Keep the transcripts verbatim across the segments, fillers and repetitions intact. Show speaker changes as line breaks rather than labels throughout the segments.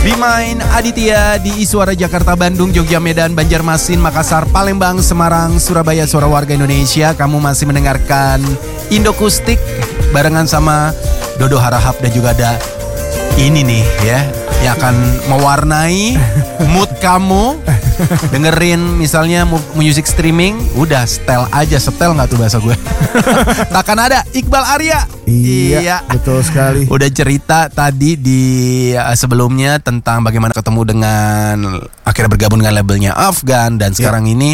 Be Mine, Aditya di Iswara Jakarta, Bandung, Jogja, Medan, Banjarmasin, Makassar, Palembang, Semarang, Surabaya, suara warga Indonesia. Kamu masih mendengarkan Indokustik barengan sama Dodo Harahap dan juga ada ini nih ya yang akan mewarnai mood kamu. Dengerin misalnya music streaming, udah setel aja, setel nggak tuh bahasa gue? Takkan ada Iqbal Arya.
Iya, iya, betul sekali.
Udah cerita tadi di uh, sebelumnya tentang bagaimana ketemu dengan akhirnya bergabung dengan labelnya Afgan dan sekarang yeah. ini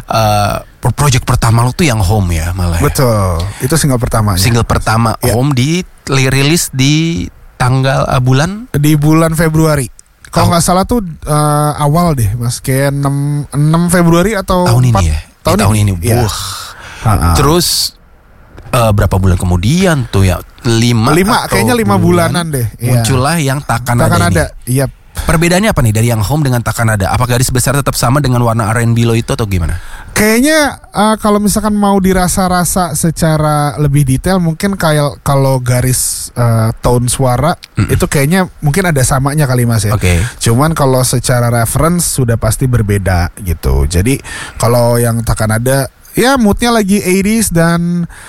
uh, project pertama lo tuh yang Home ya malah.
Betul, ya? Itu single pertama.
Single pertama yeah. Home di rilis di tanggal uh, bulan
di bulan Februari. Kalau nggak salah tuh uh, awal deh, Mas, kayak enam Februari atau
tahun
empat,
ini ya.
Tahun,
tahun
ini.
ini.
Ya.
Wah. Terus uh, berapa bulan kemudian tuh ya? lima
lima kayaknya lima bulan, bulanan deh.
Muncullah ya. yang Takkan Ada.
Takkan Ada. Iya.
Perbedaannya apa nih dari yang Home dengan Takkan Ada? Apa garis besar tetap sama dengan warna R and B lo itu atau gimana?
Kayaknya uh, kalau misalkan mau dirasa-rasa secara lebih detail, mungkin kayak kalau garis uh, tone suara mm. itu kayaknya mungkin ada samanya kali Mas ya.
Oke. Okay.
Cuman kalau secara reference sudah pasti berbeda gitu. Jadi kalau yang Takkan Ada ya moodnya lagi delapan puluhan dan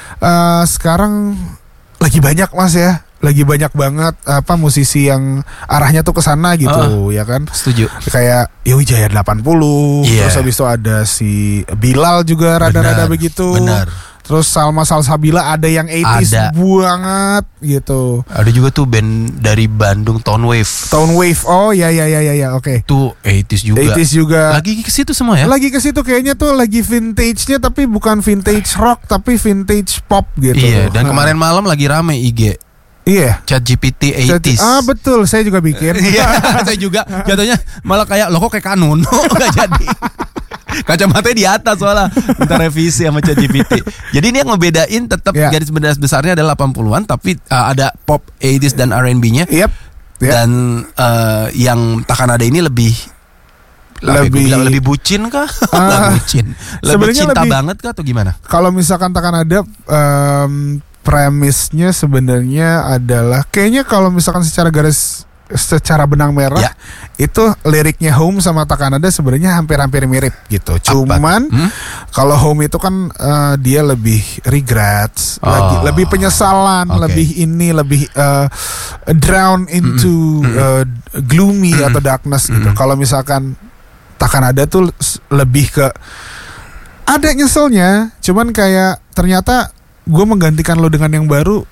uh, sekarang lagi banyak Mas ya. Lagi banyak banget apa musisi yang arahnya tuh ke sana gitu, uh, ya kan?
Setuju.
Kayak Yowwijaya delapan puluh, yeah. Terus habis itu ada si Bilal juga rada-rada begitu.
Benar.
Terus Salma Salsabila ada yang delapan puluhan banget gitu.
Ada juga tuh band dari Bandung, Tone Wave.
Tone Wave. Oh ya ya ya ya ya, oke. Okay.
Tuh delapan puluhan juga.
delapan puluhan juga.
Lagi ke situ semua ya?
Lagi ke situ kayaknya tuh lagi vintage-nya tapi bukan vintage rock tapi vintage pop gitu.
Iya, dan nah. kemarin malam lagi rame I G.
Iya,
ChatGPT delapan puluhan.
Ah betul, saya juga bikin.
Iya, saya juga. Jatuhnya malah kayak lo kok kayak kanun, nggak jadi. Kacamatanya di atas soalnya minta revisi sama ChatGPT. Jadi ini yang ngebedain tetap yeah. garis besarnya adalah delapan puluhan, tapi uh, ada pop delapan puluhan dan R and B-nya.
Yep. Yep.
Dan uh, yang Takkan Ada ini lebih lebih bilang, lebih bucin kah? Uh, bucin. Lebih cinta lebih, banget kah atau gimana?
Kalau misalkan Takkan Ada um, premisnya sebenarnya adalah kayaknya kalau misalkan secara garis secara benang merah ya. Itu liriknya Home sama Takkan Ada sebenarnya hampir-hampir mirip gitu. Cuman hmm? kalau Home itu kan uh, dia lebih regrets, oh. lagi, lebih penyesalan, okay. lebih ini lebih uh, drown into mm-hmm. uh, gloomy mm-hmm. atau darkness gitu. Mm-hmm. Kalau misalkan Takkan Ada tuh lebih ke ada nyeselnya, cuman kayak ternyata gue menggantikan lo dengan yang baru,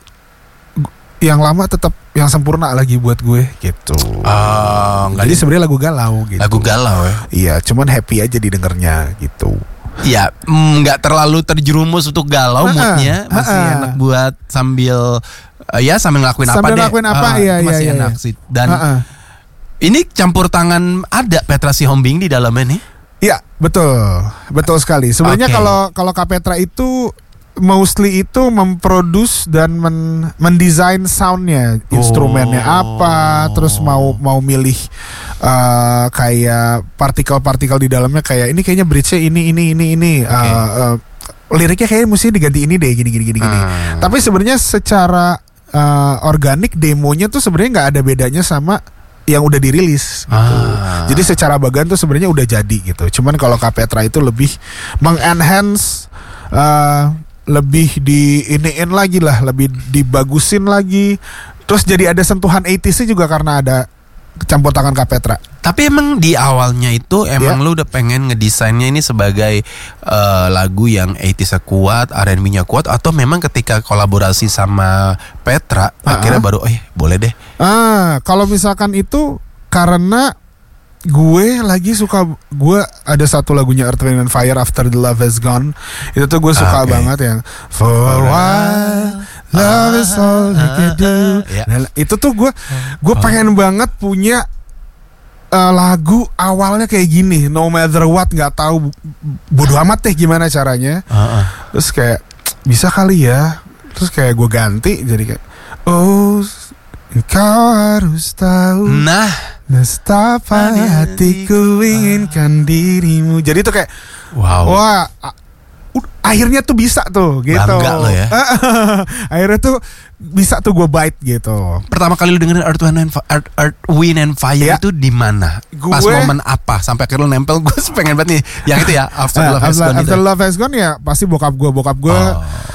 yang lama tetap yang sempurna lagi buat gue gitu.
Oh,
jadi sebenarnya lagu galau gitu.
Lagu galau ya.
Iya, cuman happy aja didengarnya gitu.
Iya, nggak mm, terlalu terjerumus untuk galau, moodnya masih ha-ha. enak buat sambil uh, ya sambil ngelakuin
sambil
apa deh.
Ngelakuin apa,
uh,
iya,
masih
iya,
enak
iya.
sih. Dan
ha-ha.
ini campur tangan ada Petra Sihombing di dalamnya nih.
Iya, betul, betul sekali. Sebenarnya kalau okay. kalau Kak Petra itu mostly itu memproduce dan men, mendesain soundnya, instrumennya oh. apa, terus mau mau milih uh, kayak partikel-partikel di dalamnya, kayak ini kayaknya bridge-nya ini ini ini ini okay. uh, uh, liriknya kayaknya mesti diganti ini deh gini gini gini gini.
Hmm.
Tapi sebenarnya secara uh, organik demonya tuh sebenarnya nggak ada bedanya sama yang udah dirilis gitu.
Ah.
Jadi secara bagan tuh sebenarnya udah jadi gitu. Cuman kalau Kak Petra itu lebih mengenhance uh, lebih di iniin lagi lah, lebih dibagusin lagi. Terus jadi ada sentuhan delapan puluhan juga karena ada campur tangan Kak Petra.
Tapi emang di awalnya itu emang yeah. lu udah pengen ngedesainnya ini sebagai uh, lagu yang delapan puluhan kuat, R and B-nya kuat, atau memang ketika kolaborasi sama Petra uh-huh. akhirnya baru eh boleh deh.
Ah, kalau misalkan itu karena gue lagi suka, gue ada satu lagunya Earth, Wind and Fire, After the Love Has Gone. Itu tuh gue suka okay. banget yang For a while love is all you can do.
Yeah.
Nah, itu tuh gue gue pengen banget punya uh, lagu awalnya kayak gini, no matter what, nggak tahu bodo amat deh gimana caranya.
Uh-uh.
Terus kayak bisa kali ya. Terus kayak gue ganti jadi kayak oh kau harus tahu.
Nah,
nestapa hatiku inginkan dirimu. Jadi tuh kayak
wow.
Wah, akhirnya tuh bisa tuh gitu.
Bangga lo ya.
Akhirnya tuh bisa tuh gue bite gitu.
Pertama kali lu dengerin Earth, Wind and Fire, Earth, Earth, Wind and Fire
Ya.
itu di mana?
Gue-
Pas momen apa? Sampai akhirnya lu nempel, gue pengen banget nih. Yang itu ya, After
Nah,
Love Has
After,
Gone itu.
After Love Has Gone ya pasti bokap gue. Bokap gue
Oh.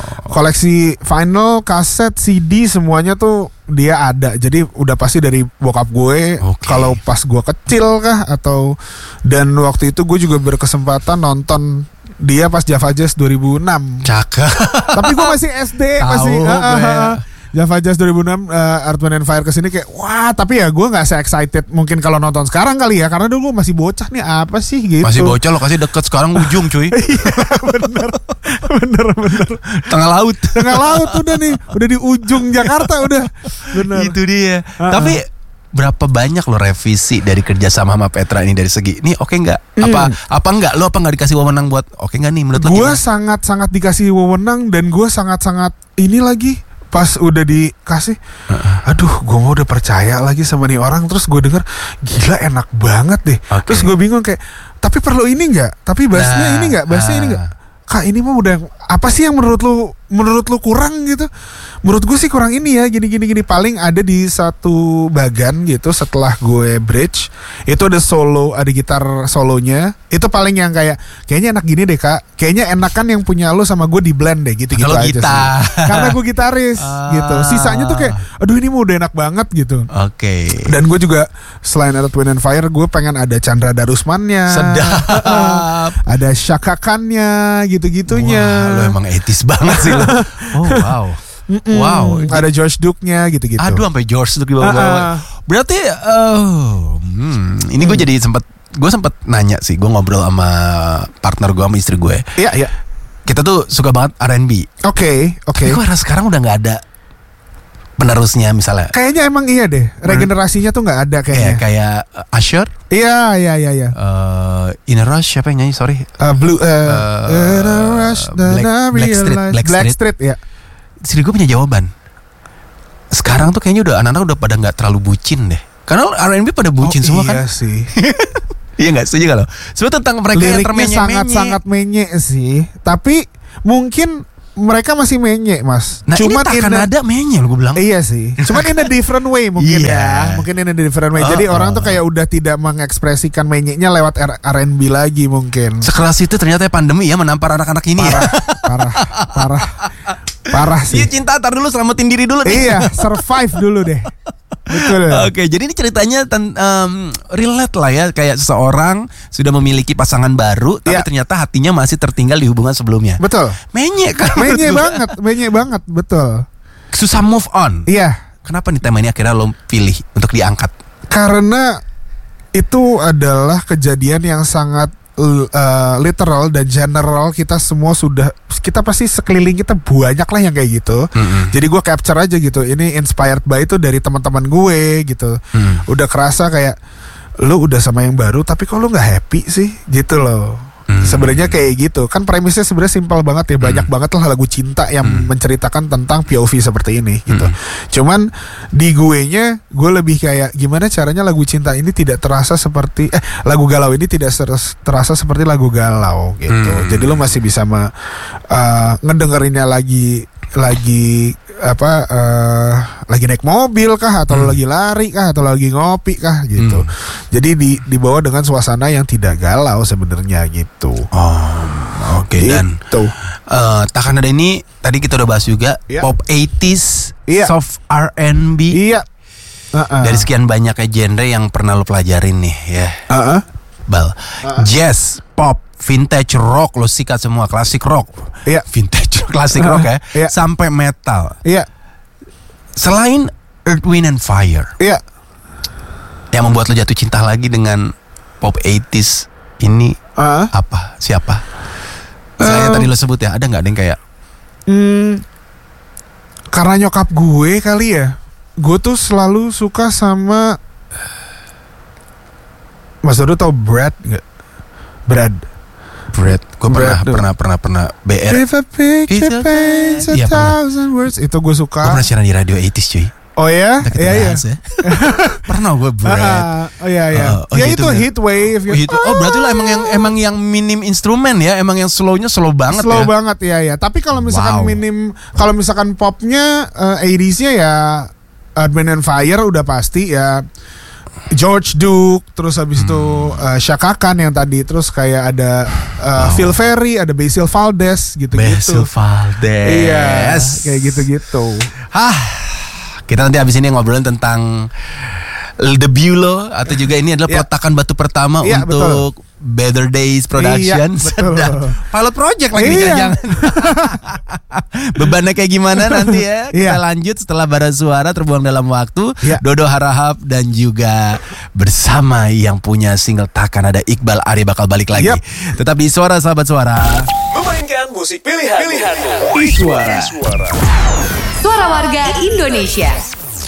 koleksi vinyl, kaset, C D semuanya tuh dia ada. Jadi udah pasti dari bokap gue.
Oke.
Kalau pas gue kecil kah atau dan waktu itu gue juga berkesempatan nonton dia pas Java Jazz dua ribu enam.
Cakep.
Tapi gue masih S D,
Tahu
masih ah, ah,
gue.
ah. Java Jazz dua ribu enam, uh, Earth, Wind and Fire kesini kayak wah, tapi ya gue nggak se-excited mungkin kalau nonton sekarang kali ya, karena dulu gue masih bocah nih apa sih gitu.
Masih bocah, lokasi deket, sekarang ujung cuy.
bener, bener, bener.
Tengah laut.
Tengah laut udah nih, udah di ujung Jakarta udah. Bener.
Itu dia.
Ah,
Tapi berapa banyak lo revisi dari kerjasama sama Petra ini dari segi ini oke nggak? Apa apa nggak lo apa nggak dikasih wewenang buat oke nggak nih menurut lo?
Gue
gimana?
sangat-sangat dikasih wewenang dan gue sangat-sangat ini lagi pas udah dikasih, aduh gue mau udah percaya lagi sama nih orang. Terus gue denger gila enak banget deh.
Oke.
Terus gue bingung kayak tapi perlu ini nggak? Tapi bassnya
Nah,
ini nggak? Bassnya ini
ah.
nggak? Kak ini mah udah apa sih yang menurut lu menurut lu kurang gitu? Menurut gue sih kurang ini ya gini gini gini. Paling ada di satu bagan gitu setelah gue bridge itu ada solo, ada gitar solonya. Itu paling yang kayak kayaknya enak gini deh kak. Kayaknya enakan yang punya lu sama gue di blend deh gitu gitu
Kalau
aja
gitar.
sih. Karena gue gitaris
Ah.
gitu. Sisanya tuh kayak aduh ini mah udah enak banget gitu.
Oke.
Dan gue juga selain Earth, Wind and Fire gue pengen ada Chandra Darusmannya.
Sedap.
Ada Syakakannya gitu-gitunya.
Wah, lo emang etis banget sih lo. Oh wow.
Mm-mm.
Wow.
Ada George Duke-nya gitu-gitu.
Aduh sampai George tuh dibawa-bawa.
Ah, ah.
Berarti oh, hmm, ini gue jadi sempat gue sempat nanya sih, gue ngobrol sama partner gue sama istri gue.
Iya, iya.
Kita tuh suka banget R and B.
Oke, oke.
Tapi gue rasa sekarang udah nggak ada penerusnya misalnya.
Kayaknya emang iya deh. Regenerasinya tuh nggak ada
Kayak
kayaknya.
kayak uh, Usher,
Iya, iya, iya, iya.
uh, In a Rush siapa yang nyanyi? Sorry.
Uh, Blue uh,
Uh,
in a rush, then
Black-
I
Black Street,
realize-
Black
Black
Street.
Street, ya.
Istri gue punya jawaban. Sekarang tuh kayaknya udah anak-anak udah pada nggak terlalu bucin deh. Karena R and B pada bucin
Oh,
semua
iya
kan.
sih.
Iya nggak setuju kalau? Sebenarnya tentang mereka yang
Liriknya
termenye-menye.
sangat-sangat menye sih. Tapi mungkin mereka masih menye, Mas.
Nah
Cuman
ini takkan
in a-
ada menye lo gue bilang.
Iya sih. Cuman in a different way mungkin
Iya.
ya. Mungkin in a different way.
Oh,
Jadi orang
oh.
tuh kayak udah tidak mengekspresikan menyeknya lewat R- R&B lagi mungkin.
Sekeras itu ternyata pandemi ya menampar anak-anak ini
Parah,
ya.
parah, parah, parah
Iya
sih.
cinta, tar dulu selamatin diri dulu nih.
Iya, survive dulu deh. Betul.
Oke, jadi ini ceritanya ten, em, relate lah ya, kayak seseorang sudah memiliki pasangan baru, tapi
Iya.
ternyata hatinya masih tertinggal di hubungan sebelumnya.
Betul.
Menye kan?
Menye
menurut gua.
banget, menye banget, betul.
Susah move on.
Iya,
Kenapa nih tema ini akhirnya lo pilih untuk diangkat?
karena itu adalah kejadian yang sangat uh, literal dan general. Kita semua sudah, kita pasti sekeliling kita banyak lah yang kayak gitu.
Mm-mm.
Jadi gue capture aja gitu. Ini inspired by itu dari teman-teman gue gitu.
Hmm.
Udah kerasa kayak lu udah sama yang baru, tapi kok lu nggak happy sih gitu loh.
Hmm.
Sebenarnya kayak gitu kan, premisnya sebenarnya simpel banget ya. Banyak banget lah lagu cinta yang
Hmm.
menceritakan tentang P O V seperti ini gitu.
Hmm.
Cuman di gue nya gue lebih kayak gimana caranya lagu cinta ini tidak terasa seperti eh lagu galau ini tidak ser- terasa seperti lagu galau gitu.
Hmm.
Jadi lu masih bisa me, uh, ngedengerinnya lagi lagi apa uh, lagi naik mobil kah atau
Hmm.
lagi lari kah atau lagi ngopi kah gitu.
Hmm.
Jadi di dibawa dengan suasana yang tidak galau sebenarnya gitu.
Oh, oke dan
Gitu.
eh, takkan ada ini tadi kita udah bahas juga
Iya.
pop eighties,
Iya.
soft R and B.
Iya. Uh-uh.
Dari sekian banyaknya genre yang pernah lo pelajarin nih ya,
Uh-uh.
Bal. Jazz, pop, vintage rock lo sikat semua, klasik rock.
Iya.
Vintage klasik rock ya,
Iya.
sampai metal.
Iya.
Selain Earth, Wind and Fire
Iya.
yang membuat lo jatuh cinta lagi dengan pop eighties ini
Uh-uh.
apa? Siapa? Selain yang
Um,
tadi lo sebut ya, ada nggak ada yang kayak
Hmm, karena nyokap gue kali ya. Gue tuh selalu suka sama Mas Dodo tau Brad nggak? Brad.
Brad? Gue pernah,
Brad,
pernah, pernah, pernah B R.
If a picture paints a
Iya, pernah.
thousand words. Itu gue
Gue
suka.
pernah siaran di radio eighties cuy.
Oh ya?
Kita
Iya iya.
bahas ya. Pernah gue Brad.
Ah, oh iya iya.
Oh, oh,
ya
gitu,
itu
kan?
heat wave.
Oh, gitu. Oh berarti lo emang yang emang yang minim instrumen ya, emang yang slownya slow banget
Slow
ya.
banget ya ya. Tapi kalau misalkan
Wow.
minim, kalau misalkan popnya uh, delapan puluh-nya ya Earth, Wind and Fire udah pasti ya. George Duke, terus habis itu uh, Chaka Khan yang tadi, terus kayak ada uh,
Wow.
Phil Ferry, ada Basil Valdez gitu-gitu.
Basil Valdez.
Iya, kayak gitu-gitu.
Hah, kita nanti abis ini ngobrolin tentang debut lo atau juga ini adalah
Iya.
peletakan batu pertama
Iya,
untuk Better Days Production.
Iya, betul.
Sedap. Pilot project lagi
Iya.
jangan. Bebannya kayak gimana nanti ya? Kita
Iya.
lanjut setelah bara suara terbuang dalam waktu.
Iya.
Dodo Harahap dan juga bersama yang punya single Takkan Ada Iqbal Ari bakal balik lagi.
Yap.
Tetap di Suara Sahabat Suara.
Memainkan musik pilihan. Pilihanmu.
Suara.
Suara.
Suara Warga Indonesia.